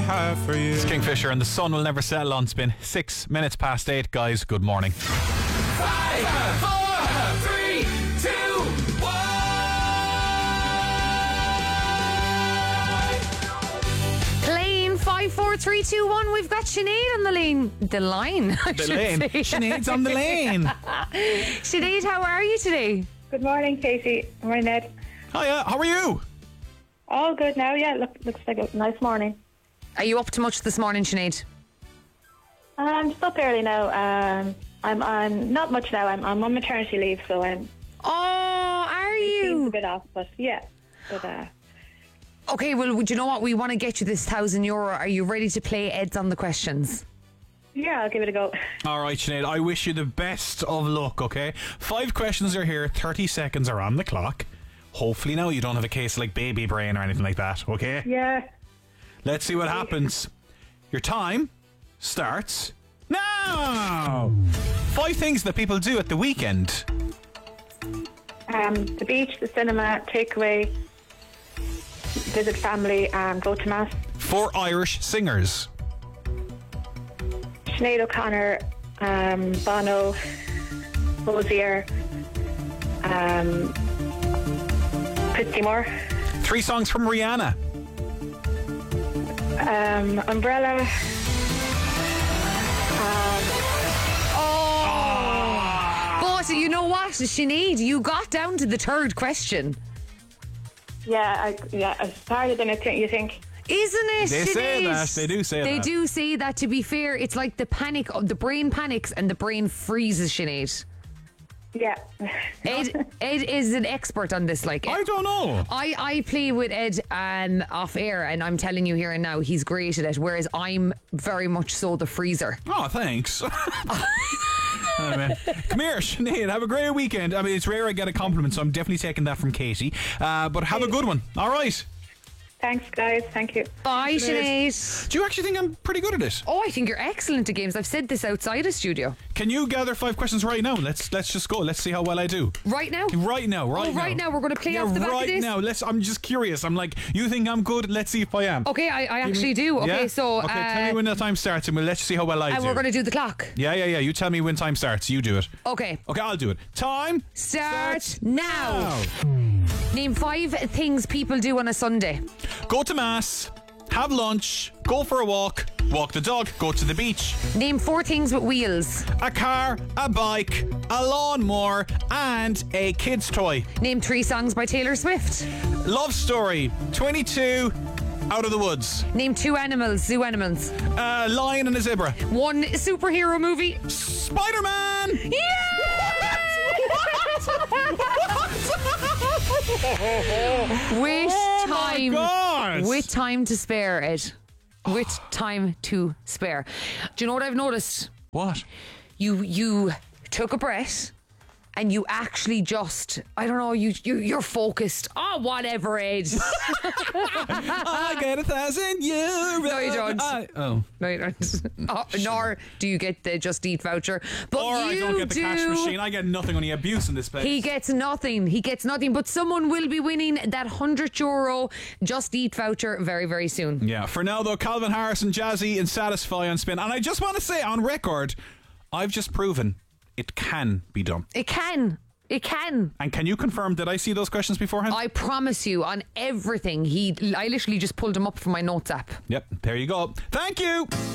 have for you. It's Kingfisher and the sun will never settle on Spin. 6 minutes past 8, guys. Good morning. 5, 4, 3, 2, 1. Playing 5, 4, 3, 2, 1. We've got Sinead on the lane. The line. The lane. Sinead's on the lane. Sinead, how are you today? Good morning, Katie. Good morning, Ned. Hiya, how are you? All good now, yeah. Looks like a nice morning. Are you up to much this morning, Sinead? I'm just up early now. I'm not much now. I'm on maternity leave, so I'm Oh, are a you? bit off. But yeah, Okay, well, do you know what? We want to get you this €1,000. Are you ready to play Ed's on the questions? yeah, I'll give it a go. All right, Sinead, I wish you the best of luck, okay? 5 questions are here, 30 seconds are on the clock. Hopefully now you don't have a case like baby brain or anything like that, okay? Yeah. Let's see what happens. Your time starts now. 5 things that people do at the weekend. The beach, the cinema, takeaway, visit family, go to mass. 4 Irish singers. Sinead O'Connor, Bono, Hozier, Christy Moore, 3 songs from Rihanna. Umbrella. But you know what, Sinead? You got down to the 3rd question. Yeah, it's harder than you think. Isn't it? They say Sinead? that. They do say They that. do say that, to be fair. It's like the panic, the brain panics and the brain freezes, Sinead. Yeah. Ed is an expert on this. Like, I don't know. I play with Ed off air, and I'm telling you here and now, he's great at it, whereas I'm very much so the freezer. Oh, thanks. Oh, man. Come here, Sinead. Have a great weekend. I mean, it's rare I get a compliment, so I'm definitely taking that from Katie. But have a good one. All right. Thanks, guys. Thank you. Bye, Sinead. Do you actually think I'm pretty good at it? Oh, I think you're excellent at games. I've said this outside a studio. Can you gather 5 questions right now? Let's just go. Let's see how well I do. Right now? Right now. Right now. We're going to play off the back of this? Right now. I'm just curious. I'm like, you think I'm good? Let's see if I am. Okay, I actually do. Okay, Yeah? so... Okay, tell me when the time starts and let's see how well I do. And we're going to do the clock. Yeah. You tell me when time starts. You do it. Okay. Okay, I'll do it. Time Start now. Name 5 things people do on a Sunday. Go to mass, have lunch, go for a walk the dog, go to the beach. Name 4 things with wheels. A car, a bike, a lawnmower, and a kid's toy. Name 3 songs by Taylor Swift. Love Story, 22, Out of the Woods. Name 2 animals, zoo animals. A lion and a zebra. 1 superhero movie. Spider-Man! With time. God. With time to spare, Ed. With time to spare. Do you know what I've noticed? What? You took a breath and you actually just, I don't know, you're focused. Oh, whatever, Ed. I get €1,000. No, you don't. Oh. No, you don't. Nor do you get the Just Eat voucher. But Or I don't get the cash machine. I get nothing, only abuse in this place. He gets nothing. But someone will be winning that €100 Just Eat voucher very, very soon. Yeah, for now though, Calvin Harris and Jazzy and Satisfy on Spin. And I just want to say on record, I've just proven it can be done. It can. And can you confirm, did I see those questions beforehand? I promise you, on everything. I literally just pulled him up from my notes app. Yep, there you go. Thank you.